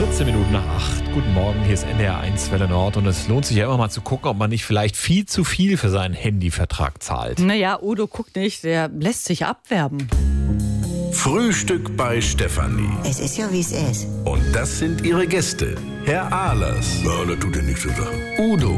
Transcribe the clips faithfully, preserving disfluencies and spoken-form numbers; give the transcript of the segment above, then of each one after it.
vierzehn Minuten nach acht. Guten Morgen, hier ist N D R eins Welle Nord und es lohnt sich ja immer mal zu gucken, ob man nicht vielleicht viel zu viel für seinen Handyvertrag zahlt. Naja, Udo guckt nicht, der lässt sich abwerben. Frühstück bei Stefanie. Es ist ja, wie es ist. Und das sind ihre Gäste. Herr Ahlers. Ja, das tut ja nichts zu sagen. Udo.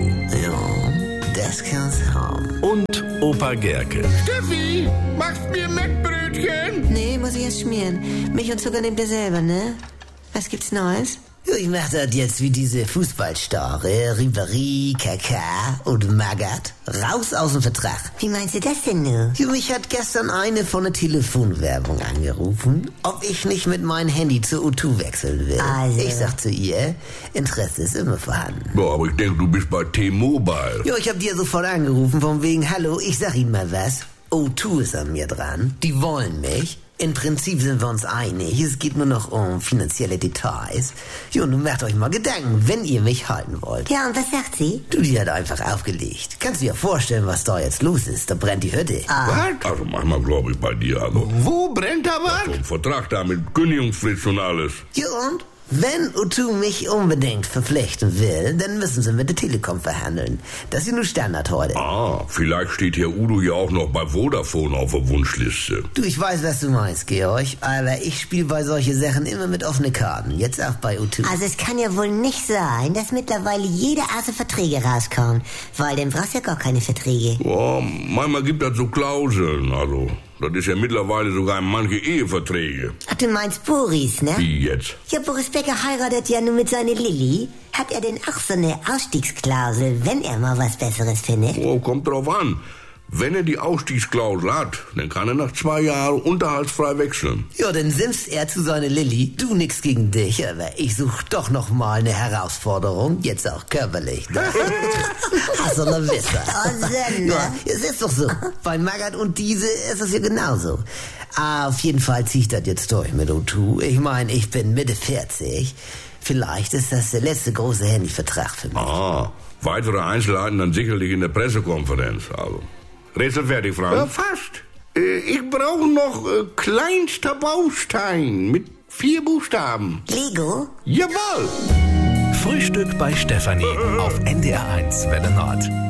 Ja, das kann's haben. Und Opa Gerke. Steffi, machst mir Mettbrötchen? Nee, muss ich erst schmieren. Milch und Zucker nehmt ihr selber, ne? Was gibt's Neues? Ja, ich mach das jetzt wie diese Fußballstare, Ribéry, Kaká und Magath. Raus aus dem Vertrag. Wie meinst du das denn nur? Ja, mich hat gestern eine von der Telefonwerbung angerufen, ob ich nicht mit meinem Handy zur U zwei wechseln will. Also. Ich sag zu ihr, Interesse ist immer vorhanden. Ja, aber ich denke, du bist bei T-Mobile. Ja, ich hab dir sofort angerufen, von wegen, hallo, ich sag Ihnen mal was. U zwei ist an mir dran, die wollen mich. Im Prinzip sind wir uns einig, es geht nur noch um finanzielle Details. Jo, nun macht euch mal Gedanken, wenn ihr mich halten wollt. Ja, und was sagt sie? Du, die hat einfach aufgelegt. Kannst du dir vorstellen, was da jetzt los ist? Da brennt die Hütte. Ah. Was? Also manchmal glaube ich bei dir, also. Wo brennt da was? So ein Vertrag da mit Kündigungsfrist und alles. Ja, und? Wenn U zwei mich unbedingt verpflichten will, dann müssen sie mit der Telekom verhandeln. Das ist nur Standard heute. Ah, vielleicht steht hier Udo ja auch noch bei Vodafone auf der Wunschliste. Du, ich weiß, was du meinst, Georg, aber ich spiele bei solchen Sachen immer mit offenen Karten. Jetzt auch bei U zwei. Also es kann ja wohl nicht sein, dass mittlerweile jede Art von Verträge rauskommen, weil dann brauchst du ja gar keine Verträge. Ja, manchmal gibt das so Klauseln, also. Das ist ja mittlerweile sogar in manche Eheverträge. Ach, du meinst Boris, ne? Wie jetzt? Ja, Boris Becker heiratet ja nur mit seiner Lilly. Hat er denn auch so eine Ausstiegsklausel, wenn er mal was Besseres findet? Oh, kommt drauf an. Wenn er die Ausstiegsklausel hat, dann kann er nach zwei Jahren unterhaltsfrei wechseln. Ja, dann simst er zu seiner Lilly. Du, nix gegen dich, aber ich such doch noch mal eine Herausforderung, jetzt auch körperlich. Ne? Hast du eine Wisse. Oh, Sinn, ja, es ist doch so. Bei Magath und diese ist es ja genauso. Ah, auf jeden Fall zieh ich das jetzt durch mit U zwei. Ich meine, ich bin Mitte vierzig. Vielleicht ist das der letzte große Handyvertrag für mich. Ah, weitere Einzelheiten dann sicherlich in der Pressekonferenz, also. Rätsel fertig, Frank? Ja, fast. Äh, ich brauche noch äh, kleinster Baustein mit vier Buchstaben. Lego? Jawohl. Frühstück bei Stefanie auf N D R eins Welle Nord.